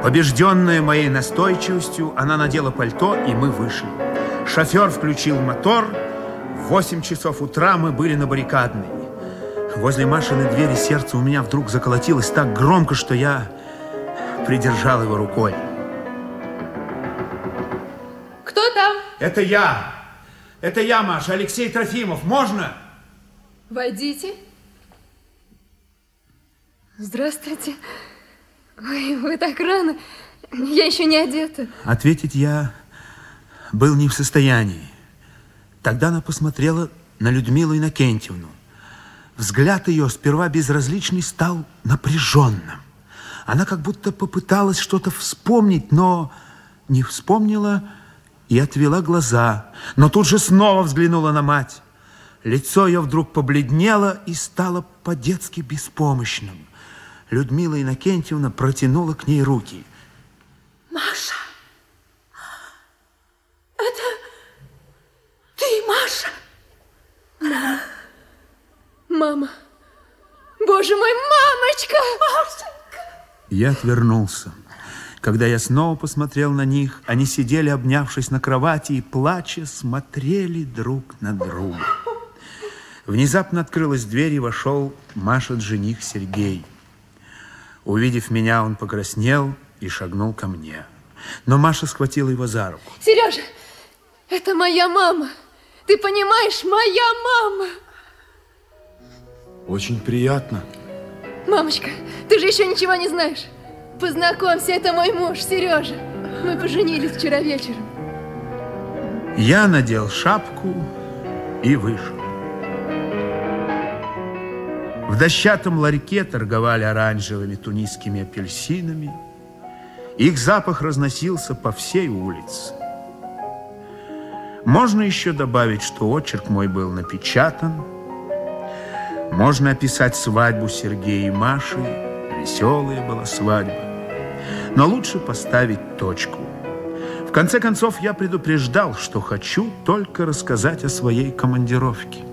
Побежденная моей настойчивостью, она надела пальто, и мы вышли. Шофер включил мотор. В 8 часов утра мы были на Баррикадной. Возле Машиной двери сердце у меня вдруг заколотилось так громко, что я придержал его рукой. Кто там? Это я. Это я, Маша, Алексей Трофимов. Можно? Войдите. Здравствуйте. Ой, вы так рано. Я еще не одета. Ответить я был не в состоянии. Тогда она посмотрела на Людмилу Иннокентьевну. Взгляд ее, сперва безразличный, стал напряженным. Она как будто попыталась что-то вспомнить, но не вспомнила и отвела глаза. Но тут же снова взглянула на мать. Лицо ее вдруг побледнело и стало по-детски беспомощным. Людмила Иннокентьевна протянула к ней руки. Маша, это ты, Маша? Мама. Боже мой, мамочка! Машенька! Я отвернулся. Когда я снова посмотрел на них, они сидели, обнявшись на кровати, и, плача, смотрели друг на друга. Внезапно открылась дверь, и вошел Машин жених Сергей. Увидев меня, он покраснел и шагнул ко мне. Но Маша схватила его за руку. Сережа, это моя мама. Ты понимаешь, моя мама. Очень приятно. Мамочка, ты же еще ничего не знаешь. Познакомься, это мой муж, Сережа. Мы поженились вчера вечером. Я надел шапку и вышел. В дощатом ларьке торговали оранжевыми тунисскими апельсинами. Их запах разносился по всей улице. Можно еще добавить, что очерк мой был напечатан. Можно описать свадьбу Сергея и Маши. Веселая была свадьба. Но лучше поставить точку. В конце концов, я предупреждал, что хочу только рассказать о своей командировке.